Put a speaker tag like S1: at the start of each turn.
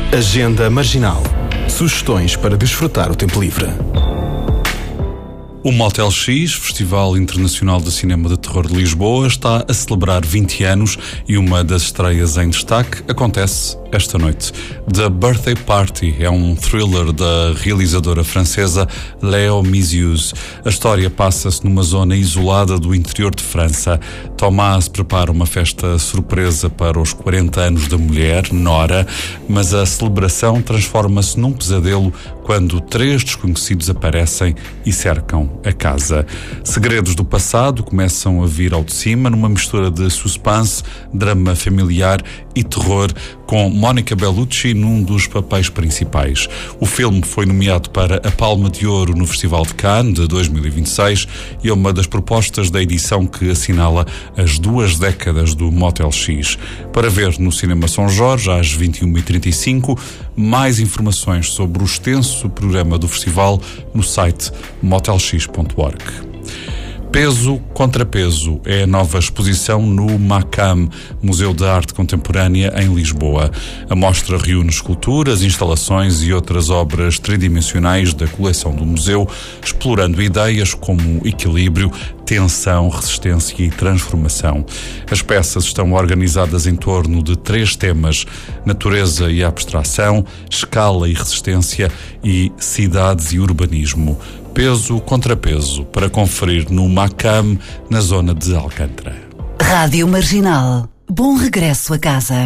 S1: Agenda Marginal. Sugestões para desfrutar o tempo livre. O Motel X, Festival Internacional de Cinema de Terror de Lisboa, está a celebrar 20 anos e uma das estreias em destaque acontece esta noite. The Birthday Party é um thriller da realizadora francesa Léo Misius. A história passa-se numa zona isolada do interior de França. Thomas prepara uma festa surpresa para os 40 anos da mulher, Nora, mas a celebração transforma-se num pesadelo quando 3 desconhecidos aparecem e cercam a casa. Segredos do passado começam a vir ao de cima numa mistura de suspense, drama familiar e terror, com Mónica Bellucci num dos papéis principais. O filme foi nomeado para a Palma de Ouro no Festival de Cannes de 2026 e é uma das propostas da edição que assinala as 2 décadas do Motel X. Para ver no Cinema São Jorge, às 21h35, mais informações sobre o extenso programa do festival no site motelx.org. Peso contra Peso é a nova exposição no MACAM, Museu de Arte Contemporânea em Lisboa. A mostra reúne esculturas, instalações e outras obras tridimensionais da coleção do museu, explorando ideias como equilíbrio, tensão, resistência e transformação. As peças estão organizadas em torno de 3 temas: natureza e abstração, escala e resistência e cidades e urbanismo. Peso contra Peso, para conferir no MACAM, na zona de Alcântara.
S2: Rádio Marginal. Bom regresso a casa.